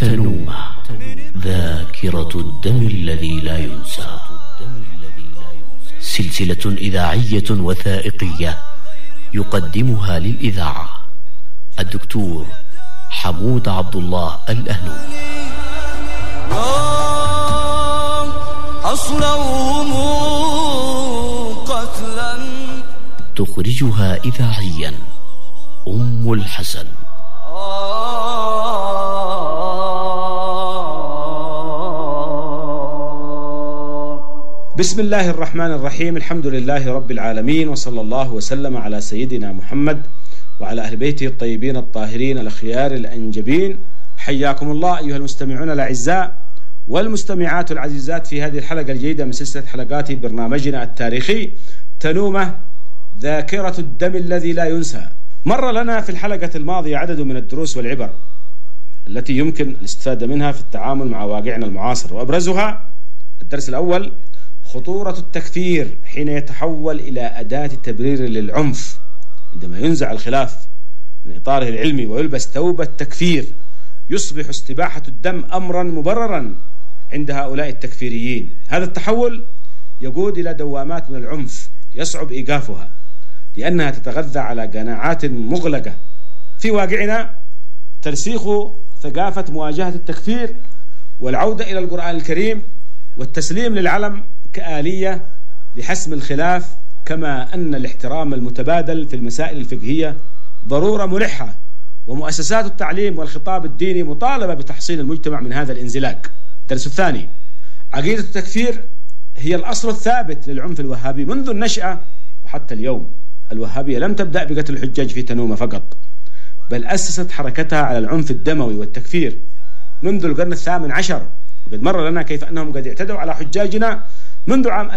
تنومة، ذاكرة الدم الذي لا ينسى، سلسلة إذاعية وثائقية يقدمها للإذاعة الدكتور حمود عبد الله الأهنومي. أصلهم قتلا. تخرجها إذاعيا أم الحسن. بسم الله الرحمن الرحيم، الحمد لله رب العالمين، وصلى الله وسلم على سيدنا محمد وعلى أهل بيته الطيبين الطاهرين الأخيار الأنجبين. حياكم الله أيها المستمعون الأعزاء والمستمعات العزيزات في هذه الحلقة الجديدة من سلسلة حلقات برنامجنا التاريخي تنومة، ذاكرة الدم الذي لا ينسى. مر لنا في الحلقة الماضية عدد من الدروس والعبر التي يمكن الاستفادة منها في التعامل مع واقعنا المعاصر، وأبرزها الدرس الأول: خطورة التكفير حين يتحول إلى أداة تبرير للعنف. عندما ينزع الخلاف من إطاره العلمي ويلبس ثوب التكفير، يصبح استباحة الدم أمرا مبررا عند هؤلاء التكفيريين. هذا التحول يقود إلى دوامات من العنف يصعب إيقافها، لأنها تتغذى على قناعات مغلقة. في واقعنا ترسيخ ثقافة مواجهة التكفير والعودة إلى القرآن الكريم والتسليم للعلم كآلية لحسم الخلاف، كما أن الاحترام المتبادل في المسائل الفقهية ضرورة ملحة، ومؤسسات التعليم والخطاب الديني مطالبة بتحصين المجتمع من هذا الانزلاق. الدرس الثاني: عقيدة التكفير هي الأصل الثابت للعنف الوهابي منذ النشأة وحتى اليوم. الوهابية لم تبدأ بقتل الحجاج في تنومة فقط، بل أسست حركتها على العنف الدموي والتكفير منذ القرن الثامن عشر، وقد مر لنا كيف أنهم قد اعتدوا على حجاجنا منذ عام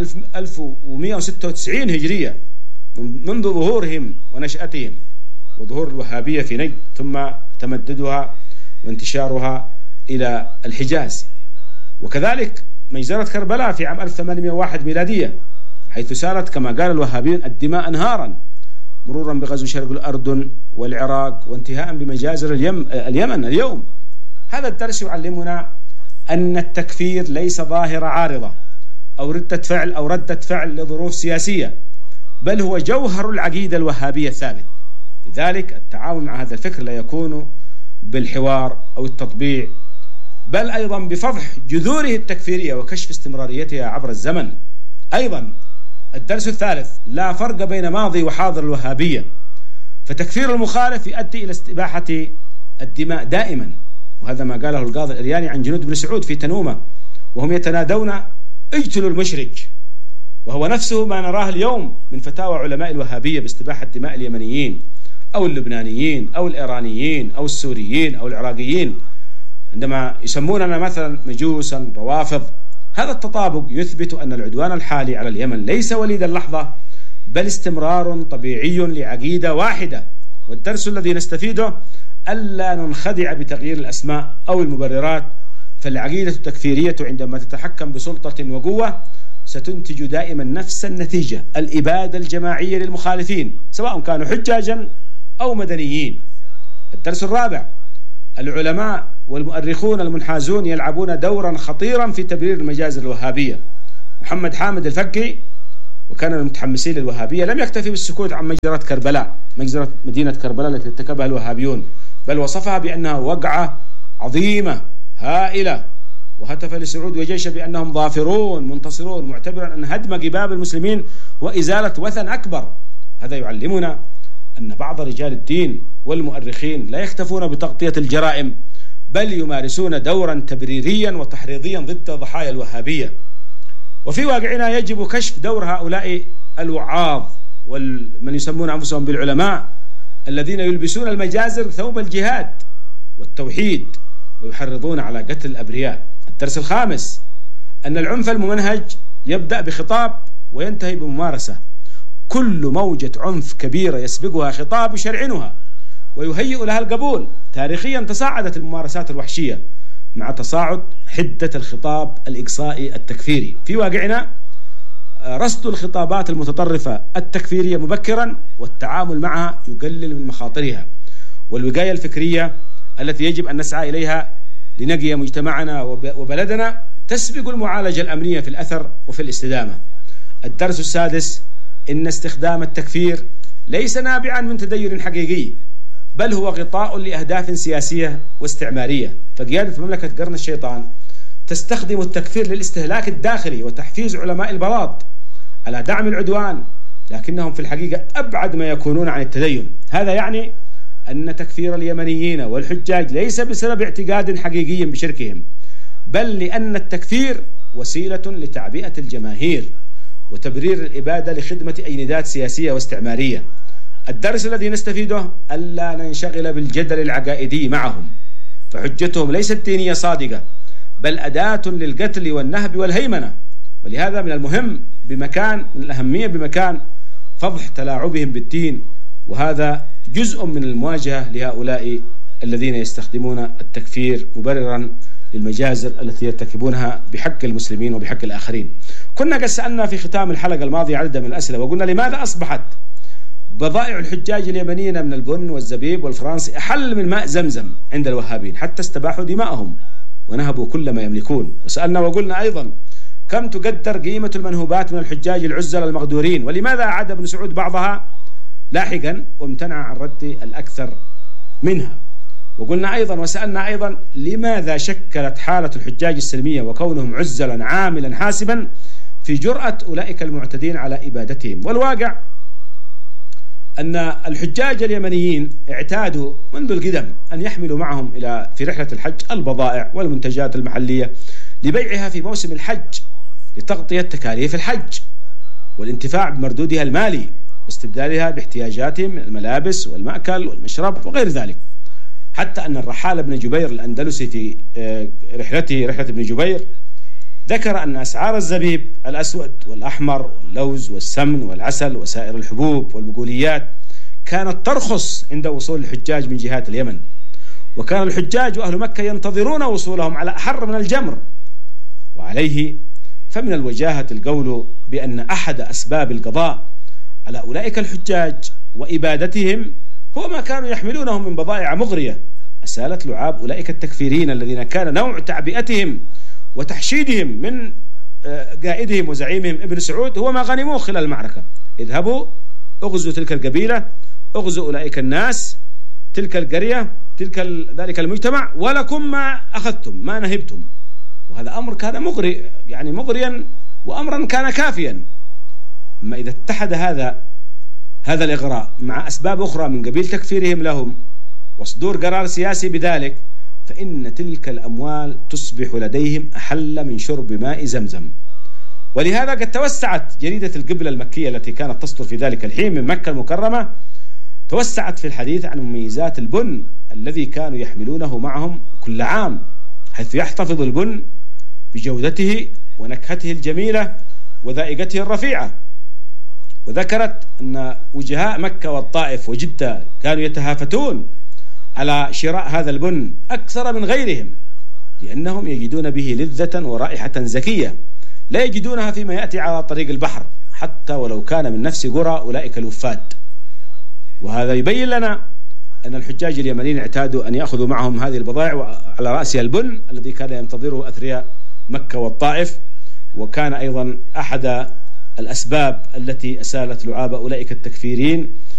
1196 هجرية، منذ ظهورهم ونشأتهم وظهور الوهابية في نجد، ثم تمددها وانتشارها إلى الحجاز. وكذلك مجزرة كربلاء في عام 1801 ميلادية، حيث سالت كما قال الوهابيون الدماء أنهارا، مرورا بغزو شرق الأردن والعراق وانتهاء بمجازر اليمن اليوم. هذا الدرس يعلمنا أن التكفير ليس ظاهرة عارضة أو ردة فعل لظروف سياسية، بل هو جوهر العقيدة الوهابية الثابت. لذلك التعامل مع هذا الفكر لا يكون بالحوار أو التطبيع، بل أيضا بفضح جذوره التكفيرية وكشف استمراريتها عبر الزمن. أيضا الدرس الثالث: لا فرق بين ماضي وحاضر الوهابية، فتكفير المخالف يؤدي إلى استباحة الدماء دائما، وهذا ما قاله القاضي الإرياني عن جنود بن سعود في تنومة وهم يتنادون اجتلوا المشرك، وهو نفسه ما نراه اليوم من فتاوى علماء الوهابية باستباحة دماء اليمنيين أو اللبنانيين أو الإيرانيين أو السوريين أو العراقيين، عندما يسموننا مثلا مجوسا روافض. هذا التطابق يثبت أن العدوان الحالي على اليمن ليس وليد اللحظة، بل استمرار طبيعي لعقيدة واحدة. والدرس الذي نستفيده: ألا ننخدع بتغيير الأسماء أو المبررات، فالعقيدة التكفيرية عندما تتحكم بسلطة وقوة ستنتج دائما نفس النتيجة: الإبادة الجماعية للمخالفين سواء كانوا حجاجا أو مدنيين. الدرس الرابع: العلماء والمؤرخون المنحازون يلعبون دورا خطيرا في تبرير المجازر الوهابية. محمد حامد الفقي وكان من المتحمسين للوهابية لم يكتفي بالسكوت عن مجزرة كربلاء، مجزرة مدينة كربلاء التي ارتكبها الوهابيون، بل وصفها بأنها وقعة عظيمة هائلة، وهتف لسعود وجيشه بأنهم ظافرون منتصرون، معتبرا أن هدم قباب المسلمين وإزالة وثن أكبر. هذا يعلمنا أن بعض رجال الدين والمؤرخين لا يكتفون بتغطية الجرائم، بل يمارسون دورا تبريريا وتحريضيا ضد ضحايا الوهابية. وفي واقعنا يجب كشف دور هؤلاء الوعاظ ومن يسمون أنفسهم بالعلماء الذين يلبسون المجازر ثوب الجهاد والتوحيد ويحرضون على قتل الأبرياء. الدرس الخامس: أن العنف الممنهج يبدأ بخطاب وينتهي بممارسة. كل موجة عنف كبيرة يسبقها خطاب يشرعنها ويهيئ لها القبول. تاريخيا تصاعدت الممارسات الوحشية مع تصاعد حدة الخطاب الإقصائي التكفيري. في واقعنا رصد الخطابات المتطرفة التكفيرية مبكرا والتعامل معها يقلل من مخاطرها، والوقاية الفكرية التي يجب أن نسعى إليها لنقي مجتمعنا وبلدنا تسبق المعالجة الأمنية في الأثر وفي الاستدامة. الدرس السادس: إن استخدام التكفير ليس نابعا من تدين حقيقي، بل هو غطاء لأهداف سياسية واستعمارية. فقيادة مملكة قرن الشيطان تستخدم التكفير للاستهلاك الداخلي وتحفيز علماء البلاط على دعم العدوان، لكنهم في الحقيقة أبعد ما يكونون عن التدين. هذا يعني أن تكفير اليمنيين والحجاج ليس بسبب اعتقاد حقيقي بشركهم، بل لأن التكفير وسيلة لتعبئة الجماهير وتبرير الإبادة لخدمة أي نداءات سياسية واستعمارية. الدرس الذي نستفيده: ألا ننشغل بالجدل العقائدي معهم، فحجتهم ليست دينية صادقة، بل أداة للقتل والنهب والهيمنة. ولهذا من الأهمية بمكان فضح تلاعبهم بالدين، وهذا جزء من المواجهة لهؤلاء الذين يستخدمون التكفير مبررا للمجازر التي يرتكبونها بحق المسلمين وبحق الآخرين. كنا قد سألنا في ختام الحلقة الماضية عدد من الأسئلة، وقلنا: لماذا أصبحت بضائع الحجاج اليمنيين من البن والزبيب والفرنسي أحل من ماء زمزم عند الوهابين، حتى استباحوا دماءهم ونهبوا كل ما يملكون؟ وسألنا وقلنا أيضا: كم تقدر قيمة المنهوبات من الحجاج العزل المغدورين، ولماذا أعاد ابن سعود بعضها لاحقا وامتنع عن رد الأكثر منها؟ وقلنا أيضا وسألنا أيضا: لماذا شكلت حالة الحجاج السلمية وكونهم عزلا عاملا حاسبا في جرأة أولئك المعتدين على إبادتهم؟ والواقع أن الحجاج اليمنيين اعتادوا منذ القدم أن يحملوا معهم في رحلة الحج البضائع والمنتجات المحلية لبيعها في موسم الحج لتغطية تكاليف الحج والانتفاع بمردودها المالي واستبدالها باحتياجاتهم من الملابس والمأكل والمشرب وغير ذلك. حتى أن الرحال ابن جبير الأندلسي في رحلة ابن جبير ذكر أن أسعار الزبيب الأسود والأحمر واللوز والسمن والعسل وسائر الحبوب والبقوليات كانت ترخص عند وصول الحجاج من جهات اليمن، وكان الحجاج وأهل مكة ينتظرون وصولهم على أحر من الجمر. وعليه فمن الوجاهة القول بأن أحد أسباب القضاء على أولئك الحجاج وإبادتهم هو ما كانوا يحملونهم من بضائع مغرية أسالت لعاب أولئك التكفيرين الذين كان نوع تعبئتهم وتحشيدهم من قائدهم وزعيمهم ابن سعود هو ما غنموه خلال المعركة. اذهبوا اغزوا تلك القبيلة، اغزوا أولئك الناس، تلك القرية، ذلك المجتمع، ولكم ما أخذتم ما نهبتم. وهذا أمر كان مغريا وأمرا كان كافيا. أما إذا اتحد هذا الإغراء مع أسباب أخرى من قبيل تكفيرهم لهم وصدور قرار سياسي بذلك، فإن تلك الأموال تصبح لديهم أحل من شرب ماء زمزم. ولهذا قد توسعت جريدة القبلة المكية التي كانت تصدر في ذلك الحين من مكة المكرمة، توسعت في الحديث عن مميزات البن الذي كانوا يحملونه معهم كل عام، حيث يحتفظ البن بجودته ونكهته الجميلة وذائقته الرفيعة. وذكرت أن وجهاء مكة والطائف وجدة كانوا يتهافتون على شراء هذا البن أكثر من غيرهم، لأنهم يجدون به لذة ورائحة زكية لا يجدونها فيما يأتي على طريق البحر، حتى ولو كان من نفس قرى أولئك الوفاد. وهذا يبين لنا أن الحجاج اليمنيين اعتادوا أن يأخذوا معهم هذه البضائع على رأسها البن الذي كان ينتظره أثرياء مكة والطائف، وكان أيضا أحد الأسباب التي أسالت لعاب أولئك التكفيرين